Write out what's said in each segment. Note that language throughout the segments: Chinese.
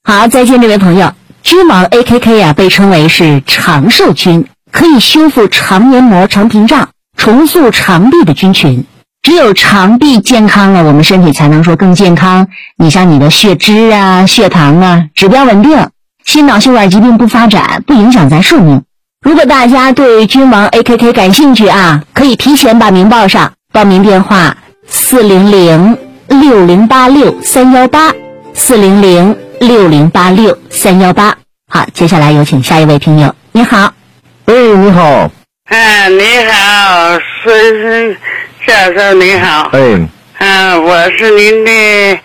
好，再见这位朋友。君王 AKK 啊，被称为是长寿菌，可以修复肠黏膜、肠屏障，重塑肠壁的菌群。只有肠壁健康了，我们身体才能说更健康。你像你的血脂啊、血糖啊，指标稳定，心脑血管疾病不发展，不影响咱寿命。如果大家对君王 AKK 感兴趣啊，可以提前把名报上，报名电话400-6086-318，400-6086-318。好，接下来有请下一位听友。你好。 喂，你好。 你好，孙教授，你好。我是您的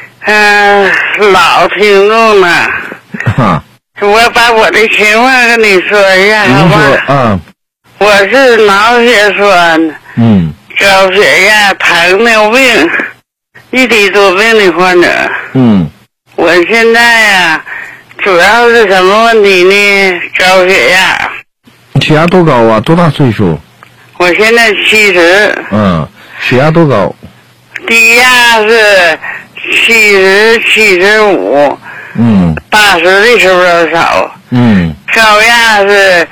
老听众了。我把我的情况跟你说一下，好吧？我是脑血栓，高血压、糖尿病、一体多病的患者。我现在呀，主要是什么问题呢？高血压。 血压多高啊？多大岁数？ 我现在70。 血压多高？ 低压是70、75。80的时候少。高压是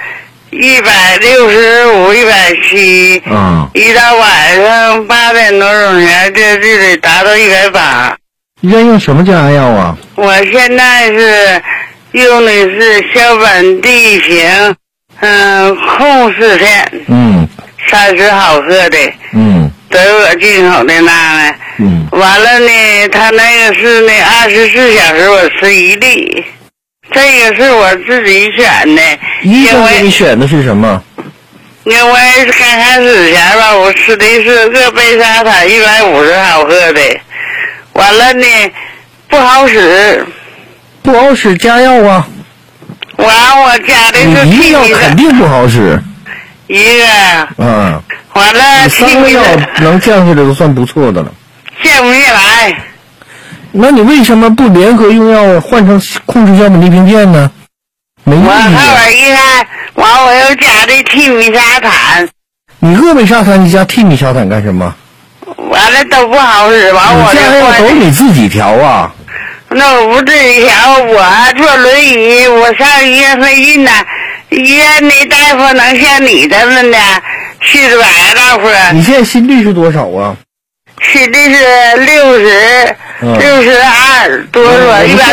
165、170。一到晚上8点多钟前就得达到180。 你在用什么降压药啊？ 我现在是用的是硝苯地平，控制片，30毫克的，德国进口的那个，完了呢，他那个是那24小时我吃1粒，这个是我自己选的。 医生给你选的是什么？ 因为刚开始前吧，我吃的是个贝沙坦150毫克的，完了呢，不好使。 不好使加药啊。 完我加的是一个药肯定不好使。 一个。完了 3个药能降下来都算不错的了。 降不下来。 那你为什么不联合用药换成控制硝苯地平片呢？没意义。 我后边一看，完我又加的替米沙坦。 你鄂美沙坦，你加替米沙坦干什么？ 完了都不好使，完我这药都是你自己调啊？ 那我不自己调，我坐轮椅，我上医院费劲呐。医院的大夫能像你这么的70、100大夫。 你现在心率是多少啊？ 心率是62多少，100